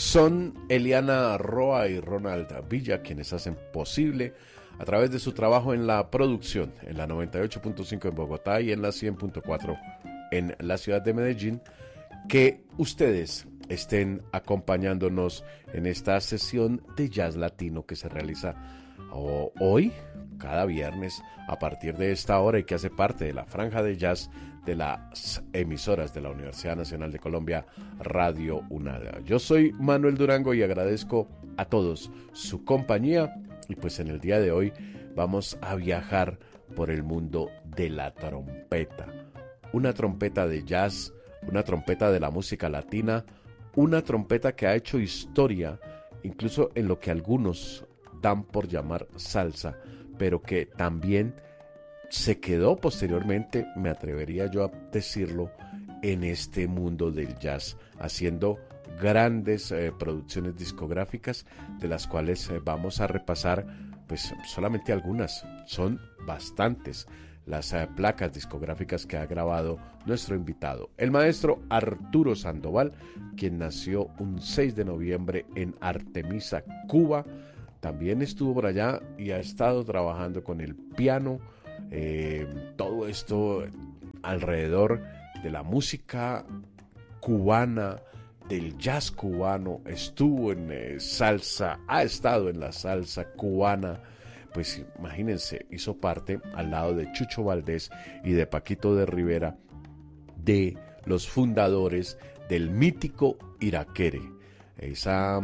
Son Eliana Roa y Ronald Villa quienes hacen posible a través de su trabajo en la producción, en la 98.5 en Bogotá y en la 100.4 en la ciudad de Medellín, que ustedes estén acompañándonos en esta sesión de jazz latino que se realiza hoy, cada viernes, a partir de esta hora y que hace parte de la franja de jazz de las emisoras de la Universidad Nacional de Colombia, Radio UNAD. Yo soy Manuel Durango y agradezco a todos su compañía, y pues en el día de hoy vamos a viajar por el mundo de la trompeta. Una trompeta de jazz, una trompeta de la música latina, una trompeta que ha hecho historia, incluso en lo que algunos dan por llamar salsa, pero que también se quedó posteriormente, me atrevería yo a decirlo, en este mundo del jazz, haciendo grandes producciones discográficas, de las cuales vamos a repasar pues solamente algunas. Son bastantes las placas discográficas que ha grabado nuestro invitado, el maestro Arturo Sandoval, quien nació un 6 de noviembre en Artemisa, Cuba. También estuvo por allá y ha estado trabajando con el piano, todo esto alrededor de la música cubana, del jazz cubano. Estuvo en salsa, ha estado en la salsa cubana. Pues imagínense, hizo parte al lado de Chucho Valdés y de Paquito de Rivera de los fundadores del mítico Iraquere, esa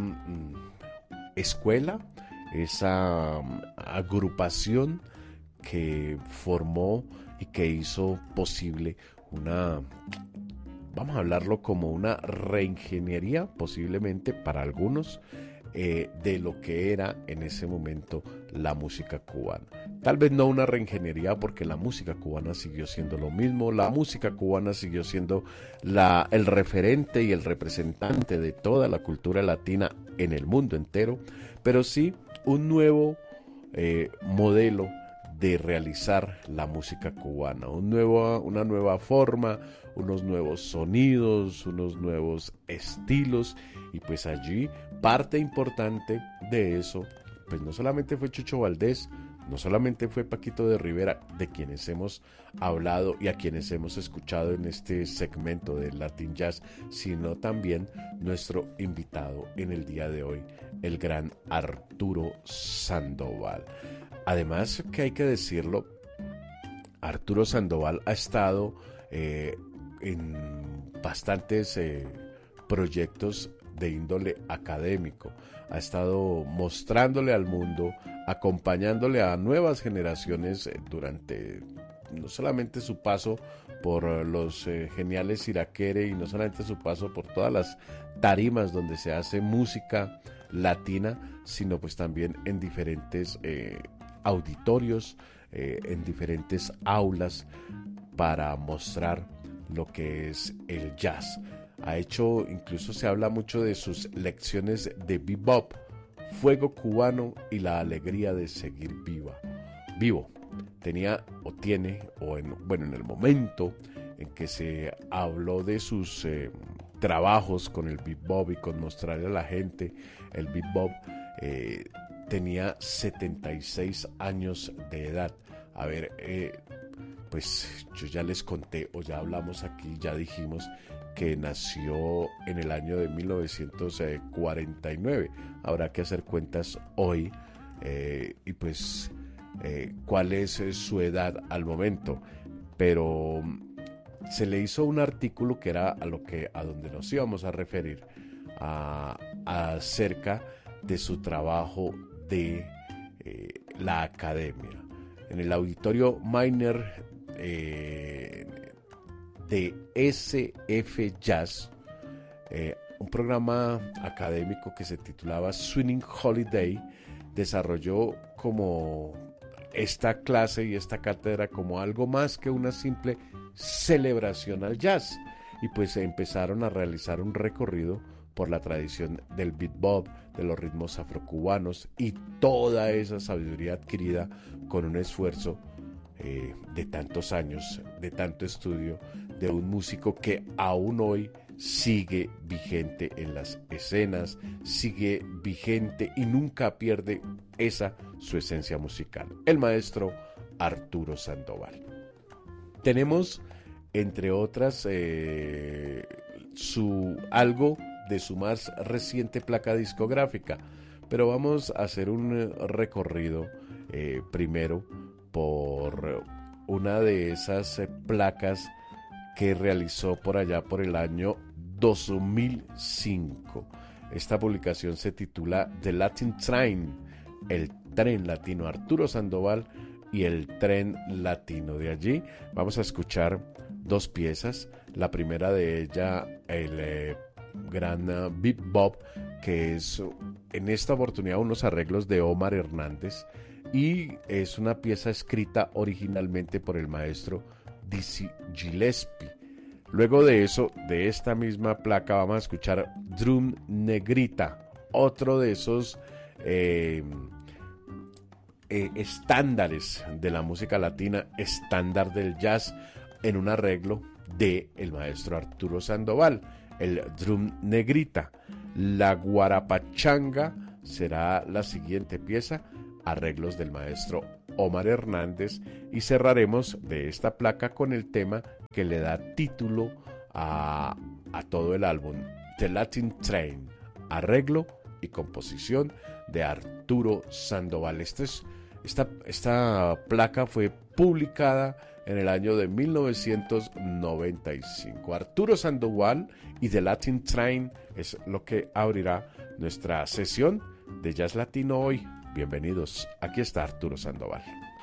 escuela, esa agrupación que formó y que hizo posible una, vamos a hablarlo como una reingeniería posiblemente para algunos, de lo que era en ese momento la música cubana. Tal vez no una reingeniería, porque la música cubana siguió siendo lo mismo, la música cubana siguió siendo el referente y el representante de toda la cultura latina en el mundo entero, pero sí un nuevo modelo de realizar la música cubana, una nueva forma, unos nuevos sonidos, unos nuevos estilos, y pues allí parte importante de eso, pues no solamente fue Chucho Valdés, no solamente fue Paquito de Rivera, de quienes hemos hablado y a quienes hemos escuchado en este segmento de Latin Jazz, sino también nuestro invitado en el día de hoy, el gran Arturo Sandoval. Además, que hay que decirlo, Arturo Sandoval ha estado en bastantes proyectos de índole académico, ha estado mostrándole al mundo, acompañándole a nuevas generaciones durante no solamente su paso por los geniales Iraquere, y no solamente su paso por todas las tarimas donde se hace música latina, sino pues también en diferentes auditorios, en diferentes aulas, para mostrar lo que es el jazz. Ha hecho, incluso se habla mucho de sus lecciones de bebop, fuego cubano y la alegría de seguir vivo. Tenía o tiene, en el momento en que se habló de sus trabajos con el bebop y con mostrarle a la gente el bebop, tenía 76 años de edad. A ver, pues yo ya les conté, o ya hablamos aquí, ya dijimos que nació en el año de 1949. Habrá que hacer cuentas hoy, y pues cuál es su edad al momento. Pero se le hizo un artículo que era a donde nos íbamos a referir, acerca de su trabajo de la academia. En el auditorio Miner de SF Jazz, un programa académico que se titulaba Swinging Holiday, desarrolló como esta clase y esta cátedra como algo más que una simple celebración al jazz, y pues empezaron a realizar un recorrido por la tradición del bebop, de los ritmos afrocubanos y toda esa sabiduría adquirida con un esfuerzo de tantos años, de tanto estudio, de un músico que aún hoy sigue vigente en las escenas, sigue vigente y nunca pierde su esencia musical. El maestro Arturo Sandoval. Tenemos, entre otras, algo de su más reciente placa discográfica, pero vamos a hacer un recorrido primero por una de esas placas que realizó por allá por el año 2005. Esta publicación se titula The Latin Train, el tren latino, Arturo Sandoval y el tren latino. De allí vamos a escuchar dos piezas. La primera de ella, el gran Beat Bop, que es en esta oportunidad unos arreglos de Omar Hernández, y es una pieza escrita originalmente por el maestro Dizzy Gillespie. Luego de eso, de esta misma placa, vamos a escuchar Drum Negrita, otro de esos estándares de la música latina, estándar del jazz, en un arreglo de el maestro Arturo Sandoval, el Drum Negrita. La Guarapachanga será la siguiente pieza, arreglos del maestro Omar Hernández, y cerraremos de esta placa con el tema que le da título a todo el álbum, The Latin Train, arreglo y composición de Arturo Sandoval. Esta placa fue publicada en el año de 1995. Arturo Sandoval y The Latin Train es lo que abrirá nuestra sesión de Jazz Latino hoy. Bienvenidos, aquí está Arturo Sandoval.